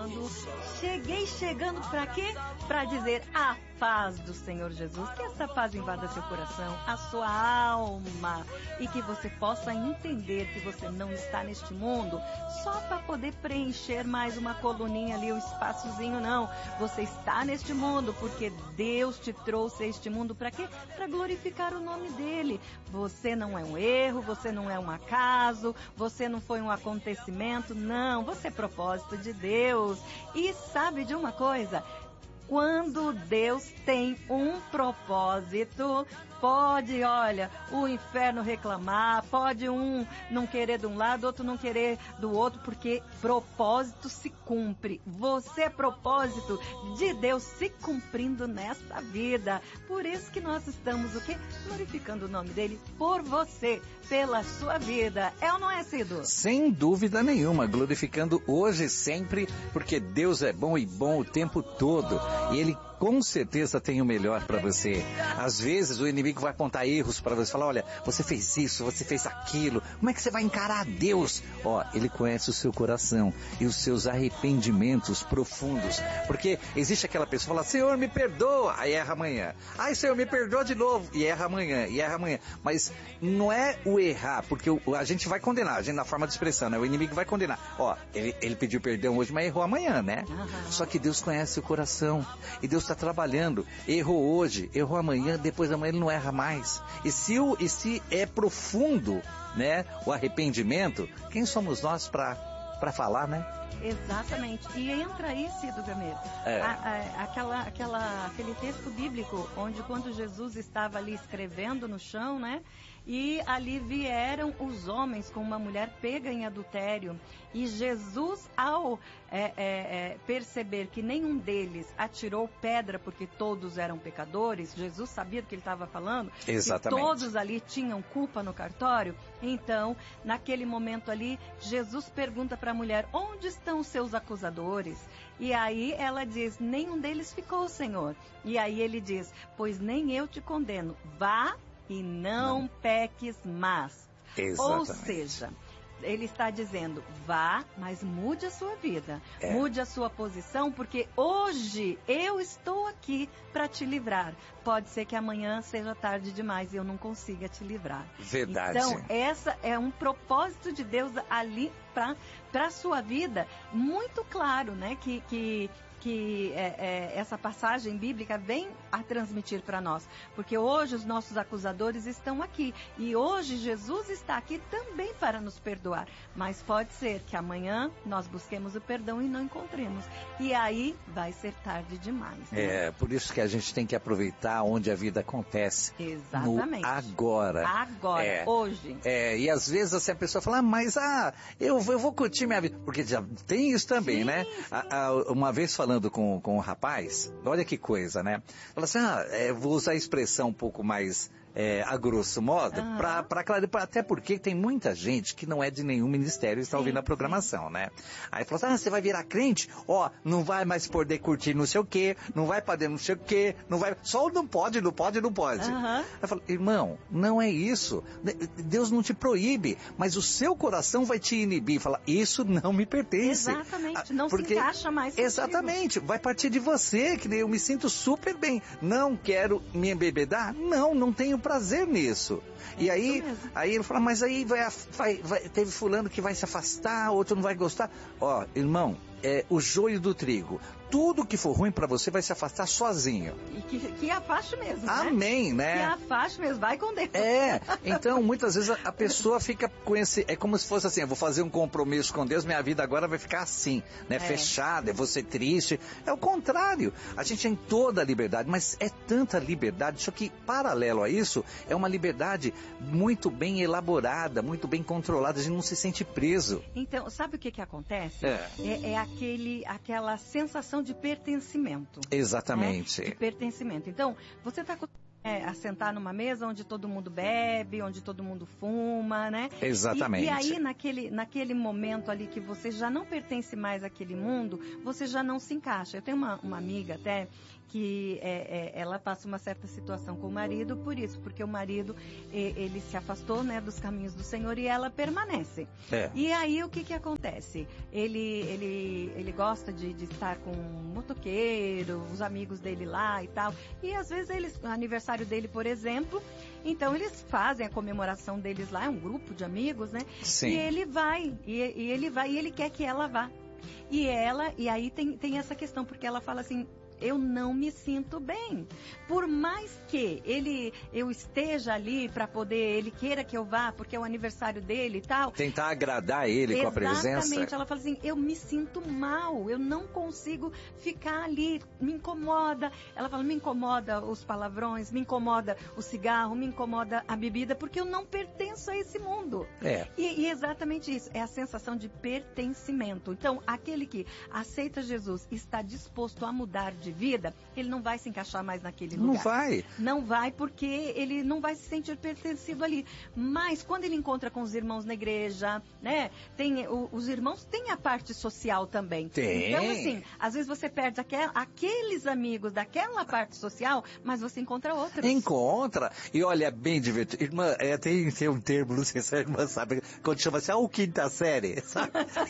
chegando. Cheguei chegando para quê? Para dizer a paz do Senhor Jesus. Que essa paz invada seu coração, a sua alma. E que você possa entender que você não está neste mundo só para poder preencher mais uma coluninha ali, um espaçozinho, não. Você está neste mundo porque Deus te trouxe a este mundo para quê? Para glorificar o nome dele. Você não é um erro, você não é um acaso, você não foi um acontecimento, não. Você é propósito de Deus. E sabe de uma coisa? Quando Deus tem um propósito, pode, olha, o inferno reclamar, pode um não querer de um lado, outro não querer do outro, porque propósito se cumpre. Você é propósito de Deus se cumprindo nessa vida. Por isso que nós estamos, o quê? Glorificando o nome dele por você, pela sua vida. É ou não é, Cido? Sem dúvida nenhuma, glorificando hoje e sempre, porque Deus é bom e bom o tempo todo. E Ele com certeza tem o melhor para você. Às vezes o inimigo vai apontar erros para você, falar, olha, você fez isso, você fez aquilo, como é que você vai encarar Deus? Ó, Ele conhece o seu coração e os seus arrependimentos profundos, porque existe aquela pessoa que fala, Senhor, me perdoa, aí erra amanhã. Ai, Senhor, me perdoa de novo, e erra amanhã, mas não é o errar, porque a gente vai condenar, a gente na forma de expressão, né? O inimigo vai condenar, ó, ele pediu perdão hoje, mas errou amanhã, né? Só que Deus conhece o coração, e Deus está trabalhando, errou hoje, errou amanhã, depois da manhã ele não erra mais. E se é profundo, né, o arrependimento, quem somos nós para falar, né? Exatamente. E entra aí, Cido Gameiro, aquele texto bíblico, onde quando Jesus estava ali escrevendo no chão, né? E ali vieram os homens com uma mulher pega em adultério. E Jesus, ao perceber que nenhum deles atirou pedra, porque todos eram pecadores, Jesus sabia do que ele estava falando. Exatamente. Que todos ali tinham culpa no cartório. Então, naquele momento ali, Jesus pergunta para a mulher, onde estão os seus acusadores? E aí ela diz, nenhum deles ficou, Senhor. E aí ele diz, pois nem eu te condeno, vá e não peques mais. Exatamente. Ou seja, ele está dizendo, vá, mas mude a sua vida, mude a sua posição, porque hoje eu estou aqui para te livrar. Pode ser que amanhã seja tarde demais e eu não consiga te livrar. Verdade. Então, essa é um propósito de Deus ali para a sua vida, muito claro, né? Que essa passagem bíblica vem a transmitir para nós. Porque hoje os nossos acusadores estão aqui. E hoje Jesus está aqui também para nos perdoar. Mas pode ser que amanhã nós busquemos o perdão e não encontremos. E aí vai ser tarde demais. Né? Por isso que a gente tem que aproveitar onde a vida acontece. Exatamente. No agora. Agora, hoje. E às vezes assim, a pessoa fala, mas eu vou curtir minha vida. Porque já tem isso também, sim, né? Sim. Uma vez falando com o rapaz, olha que coisa, né? Fala assim, vou usar a expressão um pouco mais a grosso modo, para clarear, até porque tem muita gente que não é de nenhum ministério e está ouvindo a programação, né? Aí fala assim, você vai virar crente? Não vai mais poder curtir não sei o quê, não vai poder não sei o quê, não vai, só não pode. Aí fala, irmão, não é isso, Deus não te proíbe, mas o seu coração vai te inibir, fala, isso não me pertence. Exatamente, não se encaixa mais. Exatamente, vai partir de você, que eu me sinto super bem, não quero me embebedar, não tenho prazer nisso. E aí ele fala, mas aí teve fulano que vai se afastar, outro não vai gostar. Irmão, o joio do trigo. Tudo que for ruim para você vai se afastar sozinho. E que afaste mesmo, Amém, né? Que afaste mesmo, vai com Deus. Então muitas vezes a pessoa fica com esse, é como se fosse assim, eu vou fazer um compromisso com Deus, minha vida agora vai ficar assim, né? Fechada, eu vou ser triste. É o contrário, a gente tem toda a liberdade, mas é tanta liberdade, só que paralelo a isso, é uma liberdade muito bem elaborada, muito bem controlada, a gente não se sente preso. Então, sabe o que acontece? Aquela sensação de pertencimento. Exatamente. Né? De pertencimento. Então, você está a sentar numa mesa onde todo mundo bebe, onde todo mundo fuma, né? Exatamente. E aí, naquele momento ali que você já não pertence mais àquele mundo, você já não se encaixa. Eu tenho uma amiga até que ela passa uma certa situação com o marido por isso, porque o marido, ele se afastou, né, dos caminhos do Senhor e ela permanece. E aí, o que acontece? Ele gosta de estar com um motoqueiro, os amigos dele lá e tal, e às vezes o aniversário dele, por exemplo, então eles fazem a comemoração deles lá, é um grupo de amigos, né? Sim. E ele vai, e ele quer que ela vá. E aí tem essa questão, porque ela fala assim, eu não me sinto bem. Por mais que eu esteja ali para poder, ele queira que eu vá, porque é o aniversário dele e tal. Tentar agradar ele com a presença. Exatamente. Ela fala assim, eu me sinto mal, eu não consigo ficar ali, me incomoda. Ela fala, me incomoda os palavrões, me incomoda o cigarro, me incomoda a bebida, porque eu não pertenço a esse mundo. E exatamente isso, é a sensação de pertencimento. Então, aquele que aceita Jesus, está disposto a mudar de vida, ele não vai se encaixar mais naquele lugar. Não vai. Não vai, porque ele não vai se sentir pertencido ali. Mas quando ele encontra com os irmãos na igreja, né? Os irmãos têm a parte social também. Tem. Então, assim, às vezes você perde aqueles amigos daquela parte social, mas você encontra outros. Encontra. E olha, é bem divertido. Irmã, tem um termo, não sei se a irmã sabe, quando chama assim, o quinta série, sabe?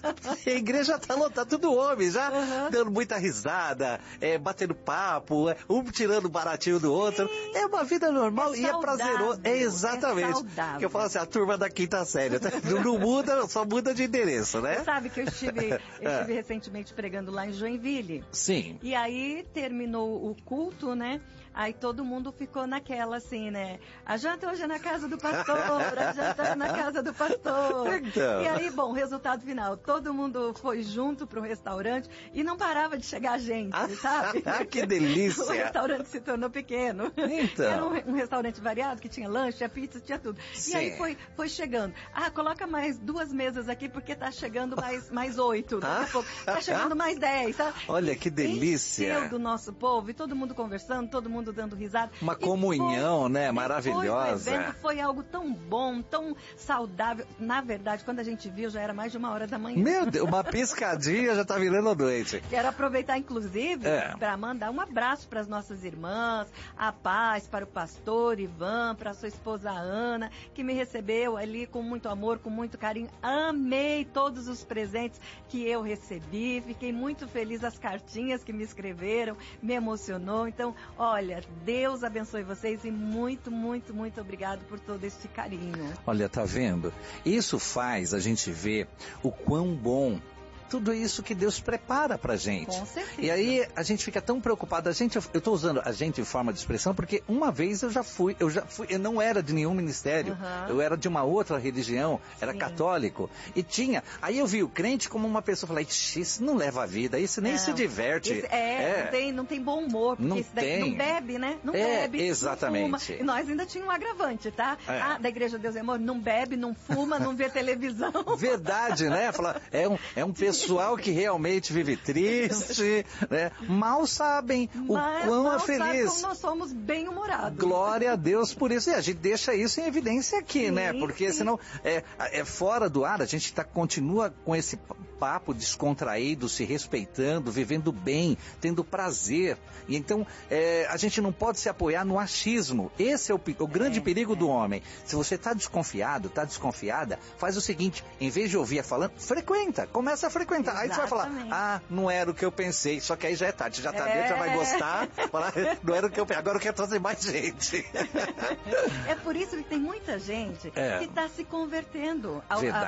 A igreja tá lotada, tudo homem, já dando muita risada, batendo papo, um tirando baratinho do outro. É uma vida normal e é prazeroso. Exatamente. Que eu falo assim, a turma da quinta série. Não muda, só muda de endereço, né? Você sabe que eu estive recentemente pregando lá em Joinville. Sim. E aí terminou o culto, né? Aí todo mundo ficou naquela assim, né? A janta hoje é na casa do pastor, a janta é na casa do pastor. Então. E aí, bom, resultado final, todo mundo foi junto para um restaurante e não parava de chegar gente, sabe? Que delícia! O restaurante se tornou pequeno. Então. Era um restaurante variado, que tinha lanche, tinha pizza, tinha tudo. Sim. E aí foi chegando. Coloca mais 2 mesas aqui, porque tá chegando mais 8. Daqui a pouco tá chegando mais 10, sabe? Olha que delícia! Encheu do nosso povo, e todo mundo conversando, todo mundo dando risada. Uma comunhão, né? Maravilhosa. O evento foi algo tão bom, tão saudável. Na verdade, quando a gente viu, já era mais de 1h da manhã. Meu Deus, uma piscadinha já tá virando noite. Quero aproveitar, inclusive, para mandar um abraço para as nossas irmãs, a paz, para o pastor Ivan, para sua esposa Ana, que me recebeu ali com muito amor, com muito carinho. Amei todos os presentes que eu recebi, fiquei muito feliz, as cartinhas que me escreveram, me emocionou. Então, olha, Deus abençoe vocês e muito, muito, muito obrigado por todo esse carinho. Olha, tá vendo? Isso faz a gente ver o quão bom tudo isso que Deus prepara pra gente. Com certeza. E aí a gente fica tão preocupado. Eu tô usando a gente em forma de expressão porque uma vez eu não era de nenhum ministério, eu era de uma outra religião, era católico, e aí eu vi o crente como uma pessoa, falei, isso não leva a vida, isso nem se diverte. Não tem bom humor, porque isso daqui não bebe, né? Não bebe, exatamente. não fuma. E nós ainda tínhamos um agravante, tá? Da Igreja Deus e Amor, não bebe, não fuma, não vê televisão. Verdade, né? É um pessoal que realmente vive triste, né? Mal sabem o quão é feliz. Sabe como nós somos bem-humorados. Glória a Deus por isso. E a gente deixa isso em evidência aqui, né? Porque senão, fora do ar, a gente continua com esse papo descontraído, se respeitando, vivendo bem, tendo prazer. E então, a gente não pode se apoiar no achismo. Esse é o grande perigo do homem. Se você está desconfiado, está desconfiada, faz o seguinte, em vez de ouvir falando, começa a frequentar. Exatamente. Aí você vai falar, não era o que eu pensei. Só que aí já é tarde, já tá dentro, já vai gostar. Falar, não era o que eu pensei, agora eu quero trazer mais gente. É por isso que tem muita gente que está se convertendo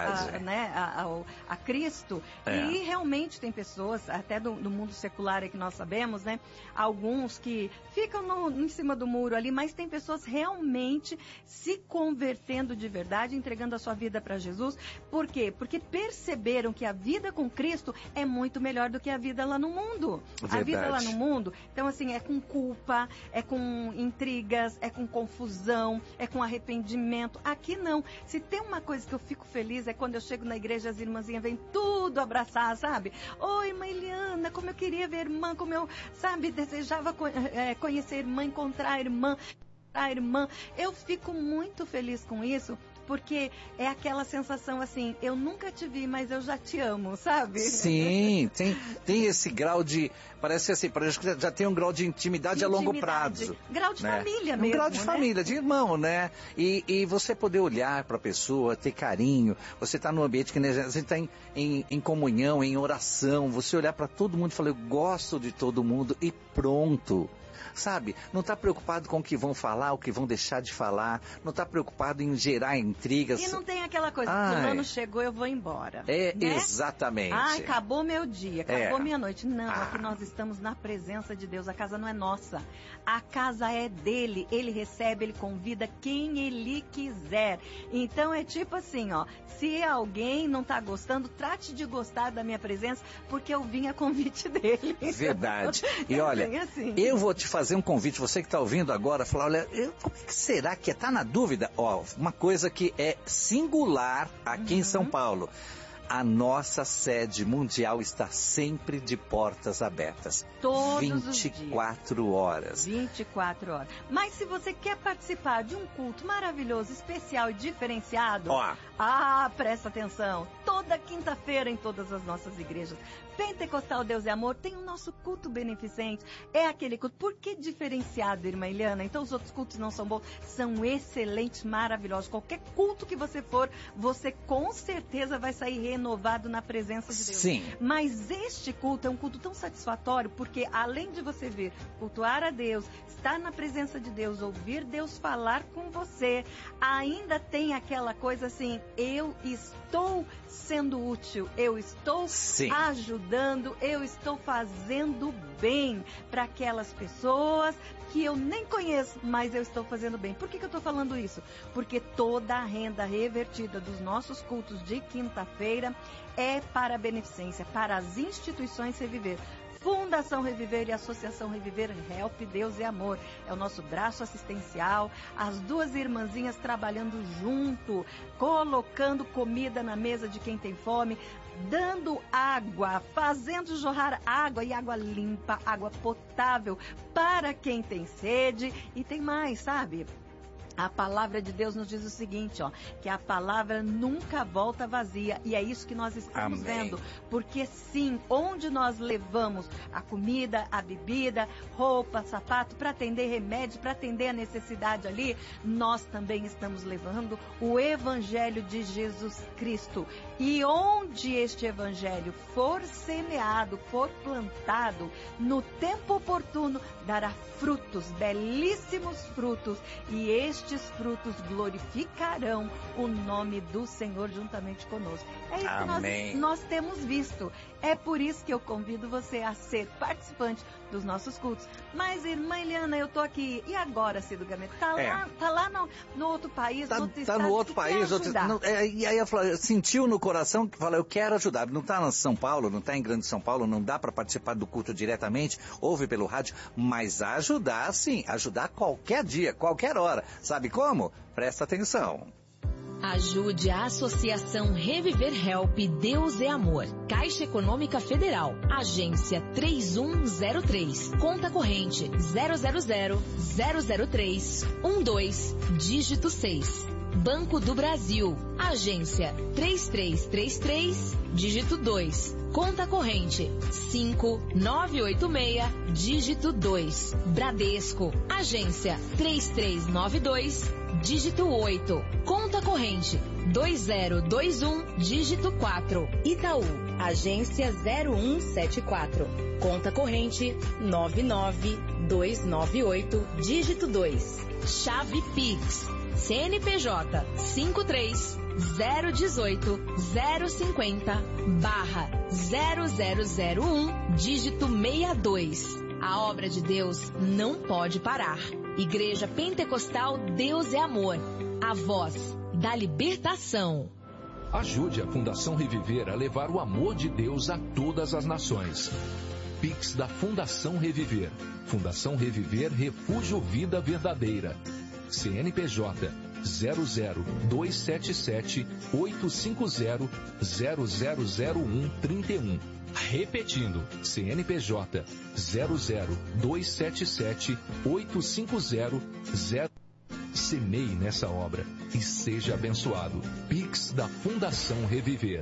a Cristo. E realmente tem pessoas, até do mundo secular que nós sabemos, né? Alguns que ficam em cima do muro ali, mas tem pessoas realmente se convertendo de verdade, entregando a sua vida para Jesus. Por quê? Porque perceberam que a vida com Cristo é muito melhor do que a vida lá no mundo. Verdade. A vida lá no mundo, então assim, é com culpa, é com intrigas, é com confusão, é com arrependimento. Aqui não. Se tem uma coisa que eu fico feliz é quando eu chego na igreja, as irmãzinhas vêm tudo abraçar, sabe? Oi, irmã Eliana, como eu queria ver a irmã, como eu, desejava conhecer a irmã, encontrar a irmã. a irmã. Eu fico muito feliz com isso, porque é aquela sensação assim, eu nunca te vi, mas eu já te amo, sabe? Sim, tem esse grau de, parece assim, parece que já tem um grau de intimidade a longo prazo. Grau de né? família mesmo, um grau de família, de irmão, né? E você poder olhar para a pessoa, ter carinho, você está num ambiente que você está em comunhão, em oração, você olhar para todo mundo e falar, eu gosto de todo mundo e pronto. Sabe, não está preocupado com o que vão falar, o que vão deixar de falar, não está preocupado em gerar intrigas. E não tem aquela coisa, fulano chegou, eu vou embora. É, né? Exatamente. Acabou meu dia, acabou minha noite. Não, aqui nós estamos na presença de Deus, a casa não é nossa. A casa é dele, ele recebe, ele convida quem ele quiser. Então é tipo assim, ó, se alguém não está gostando, trate de gostar da minha presença, porque eu vim a convite dele. Verdade. E olha, assim. Eu vou te fazer um convite, você que está ouvindo agora, falar, olha, como é que será que é? Tá na dúvida? Ó, uma coisa que é singular aqui em São Paulo. A nossa sede mundial está sempre de portas abertas. Todos 24 horas. 24 horas. Mas se você quer participar de um culto maravilhoso, especial e diferenciado, presta atenção. Toda quinta-feira em todas as nossas igrejas. Pentecostal Deus é Amor tem o nosso culto beneficente. É aquele culto. Por que diferenciado, irmã Eliana? Então os outros cultos não são bons? São excelentes, maravilhosos. Qualquer culto que você for, você com certeza vai sair renovado na presença de Deus. Sim. Mas este culto é um culto tão satisfatório, porque além de você vir cultuar a Deus, estar na presença de Deus, ouvir Deus falar com você, ainda tem aquela coisa assim, eu estou sendo útil, eu estou ajudando, eu estou fazendo bem para aquelas pessoas que eu nem conheço, mas eu estou fazendo bem. Por que eu estou falando isso? Porque toda a renda revertida dos nossos cultos de quinta-feira é para a beneficência, para as instituições Reviver. Fundação Reviver e Associação Reviver, Help Deus e Amor. É o nosso braço assistencial, as duas irmãzinhas trabalhando junto, colocando comida na mesa de quem tem fome, dando água, fazendo jorrar água e água limpa, água potável para quem tem sede. E tem mais, sabe? A palavra de Deus nos diz o seguinte, ó, que a palavra nunca volta vazia, e é isso que nós estamos vendo, porque sim, onde nós levamos a comida, a bebida, roupa, sapato, para atender remédio, para atender a necessidade ali, nós também estamos levando o Evangelho de Jesus Cristo. E onde este Evangelho for semeado, for plantado, no tempo oportuno, dará frutos, belíssimos frutos, e estes frutos glorificarão o nome do Senhor juntamente conosco. É isso que nós temos visto. É por isso que eu convido você a ser participante dos nossos cultos. Mas, irmã Eliana, eu tô aqui. E agora, Cido Gamete? Tá lá no outro país, no outro estado, no outro país. E aí ela falou, sentiu no coração, que falou, eu quero ajudar. Não tá em São Paulo, não tá em Grande São Paulo, não dá para participar do culto diretamente, ouve pelo rádio, mas ajudar sim, ajudar qualquer dia, qualquer hora. Sabe como? Presta atenção. Ajude a Associação Reviver Help Deus é Amor. Caixa Econômica Federal. Agência 3103. Conta corrente 000-003-12, dígito 6. Banco do Brasil. Agência 3333, dígito 2. Conta corrente 5986, dígito 2. Bradesco. Agência 3392, dígito 8. Conta corrente 2021, dígito 4. Itaú. Agência 0174. Conta corrente 99298, dígito 2. Chave Pix. CNPJ 53-018-050/0001, dígito 62. A obra de Deus não pode parar. Igreja Pentecostal Deus é Amor. A voz da libertação. Ajude a Fundação Reviver a levar o amor de Deus a todas as nações. Pix da Fundação Reviver. Fundação Reviver Refúgio Vida Verdadeira. CNPJ 00277-850-000131. Repetindo, CNPJ 00277-850-000131. Semeie nessa obra e seja abençoado. Pix da Fundação Reviver.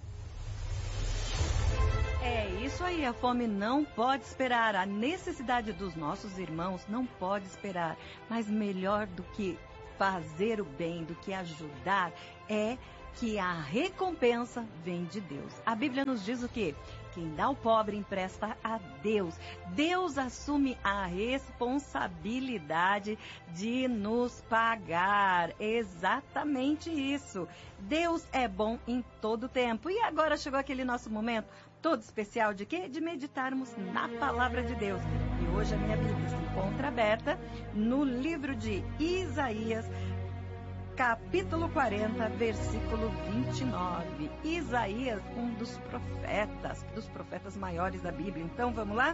É isso aí, a fome não pode esperar, a necessidade dos nossos irmãos não pode esperar, mas melhor do que fazer o bem, do que ajudar, é que a recompensa vem de Deus. A Bíblia nos diz o quê? Quem dá ao pobre empresta a Deus. Deus assume a responsabilidade de nos pagar. Exatamente isso. Deus é bom em todo tempo. E agora chegou aquele nosso momento todo especial de quê? De meditarmos na palavra de Deus. E hoje a minha Bíblia se encontra aberta no livro de Isaías, capítulo 40, versículo 29. Isaías, um dos profetas maiores da Bíblia. Então, vamos lá?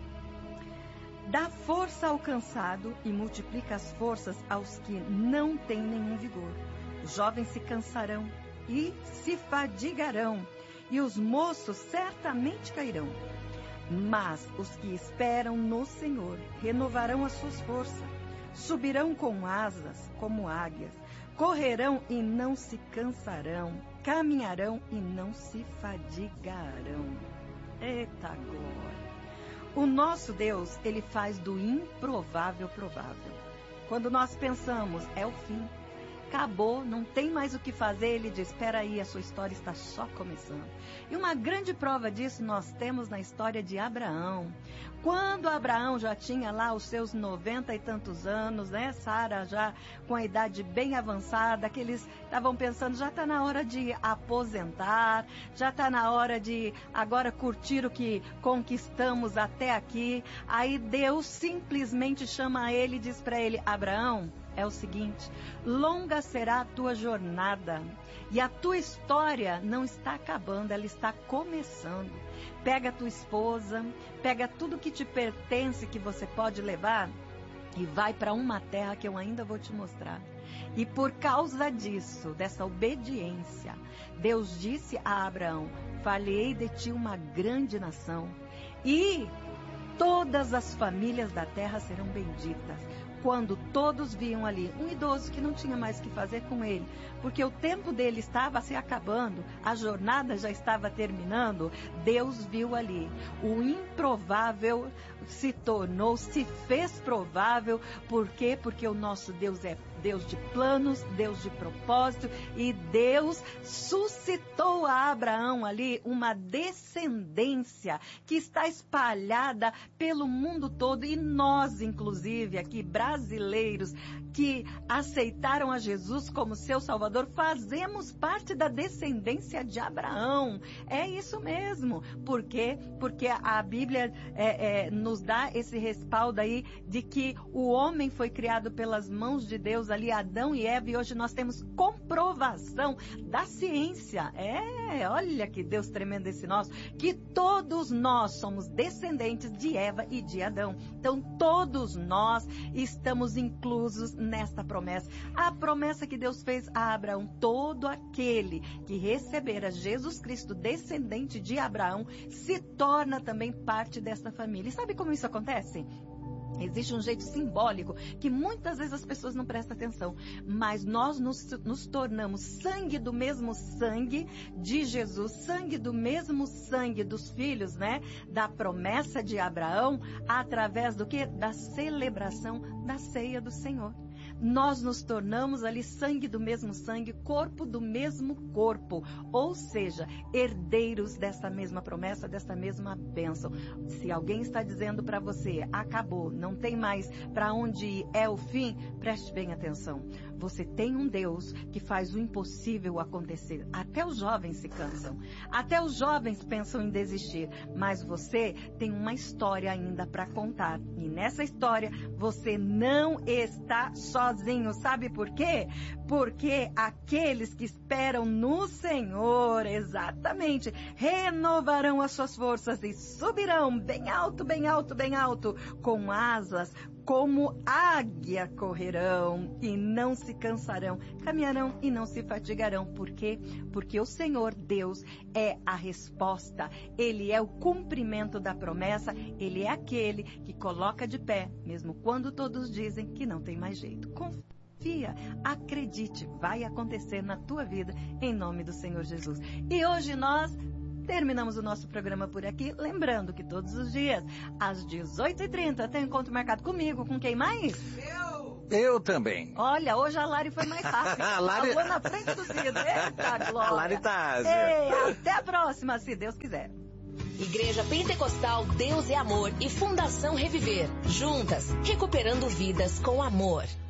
Dá força ao cansado e multiplica as forças aos que não têm nenhum vigor. Os jovens se cansarão e se fadigarão, e os moços certamente cairão. Mas os que esperam no Senhor renovarão as suas forças, subirão com asas como águias, correrão e não se cansarão, caminharão e não se fadigarão. Eita glória! O nosso Deus, Ele faz do improvável provável. Quando nós pensamos, é o fim, acabou, não tem mais o que fazer, Ele diz, espera aí, a sua história está só começando. E uma grande prova disso nós temos na história de Abraão. Quando Abraão já tinha lá os seus 90 e tantos anos, né? Sara já com a idade bem avançada, que eles estavam pensando, já está na hora de aposentar, já está na hora de agora curtir o que conquistamos até aqui. Aí Deus simplesmente chama ele e diz para ele, Abraão, é o seguinte, longa será a tua jornada e a tua história não está acabando, ela está começando. Pega a tua esposa, pega tudo que te pertence que você pode levar e vai para uma terra que eu ainda vou te mostrar. E por causa disso, dessa obediência, Deus disse a Abraão, farei de ti uma grande nação e todas as famílias da terra serão benditas. Quando todos viam ali um idoso que não tinha mais o que fazer com ele, porque o tempo dele estava se acabando, a jornada já estava terminando, Deus viu ali. O improvável se fez provável. Por quê? Porque o nosso Deus é Deus de planos, Deus de propósito, e Deus suscitou a Abraão ali uma descendência que está espalhada pelo mundo todo, e nós, inclusive, aqui brasileiros, que aceitaram a Jesus como seu Salvador, fazemos parte da descendência de Abraão. É isso mesmo. Por quê? Porque a Bíblia nos dá esse respaldo aí de que o homem foi criado pelas mãos de Deus, ali Adão e Eva, e hoje nós temos comprovação da ciência. Olha que Deus tremendo esse nosso, que todos nós somos descendentes de Eva e de Adão. Então todos nós estamos inclusos nesta promessa. A promessa que Deus fez a Abraão, todo aquele que receber Jesus Cristo, descendente de Abraão, se torna também parte desta família. E sabe como isso acontece? Existe um jeito simbólico que muitas vezes as pessoas não prestam atenção, mas nós nos tornamos sangue do mesmo sangue de Jesus, sangue do mesmo sangue dos filhos, né? Da promessa de Abraão, através do quê? Da celebração da ceia do Senhor. Nós nos tornamos ali sangue do mesmo sangue, corpo do mesmo corpo, ou seja, herdeiros desta mesma promessa, desta mesma bênção. Se alguém está dizendo para você, acabou, não tem mais para onde ir, é o fim, preste bem atenção. Você tem um Deus que faz o impossível acontecer. Até os jovens se cansam, até os jovens pensam em desistir, mas você tem uma história ainda para contar. E nessa história você não está sozinho. Sabe por quê? Porque aqueles que esperam no Senhor, exatamente, renovarão as suas forças e subirão bem alto, bem alto, bem alto, com asas como águia correrão e não se cansarão, caminharão e não se fatigarão. Por quê? Porque o Senhor Deus é a resposta, Ele é o cumprimento da promessa, Ele é aquele que coloca de pé, mesmo quando todos dizem que não tem mais jeito. confia, acredite, vai acontecer na tua vida, em nome do Senhor Jesus. E hoje nós terminamos o nosso programa por aqui, lembrando que todos os dias, às 18h30, tem um encontro marcado comigo, com quem mais? Eu também. Olha, hoje a Lari foi mais rápida. A Lari... Falou na frente do Cid. Eita, glória. A Lari tá ásia. Ei, até a próxima, se Deus quiser. Igreja Pentecostal Deus é Amor e Fundação Reviver. Juntas, recuperando vidas com amor.